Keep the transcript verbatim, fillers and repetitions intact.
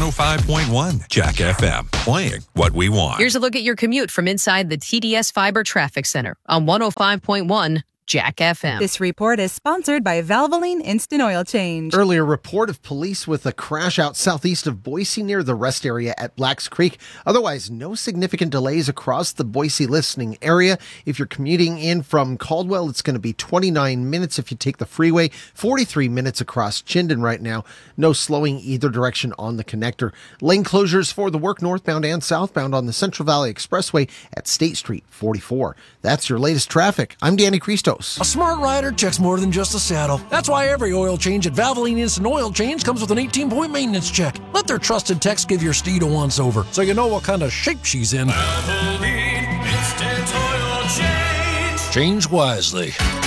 oh five point one Jack F M, playing what we want. Here's a look at your commute from inside the T D S Fiber Traffic Center on one oh five point one Jack F M. This report is sponsored by Valvoline Instant Oil Change. Earlier report of police with a crash out southeast of Boise near the rest area at Blacks Creek. Otherwise, no significant delays across the Boise listening area. If you're commuting in from Caldwell, it's going to be twenty-nine minutes if you take the freeway, forty-three minutes across Chinden right now. No slowing either direction on the connector. Lane closures for the work northbound and southbound on the Central Valley Expressway at State Street forty-four. That's your latest traffic. I'm Danny Christos. A smart rider checks more than just a saddle. That's why every oil change at Valvoline Instant Oil Change comes with an eighteen-point maintenance check. Let their trusted techs give your steed a once-over so you know what kind of shape she's in. Valvoline Instant Oil Change. Change wisely.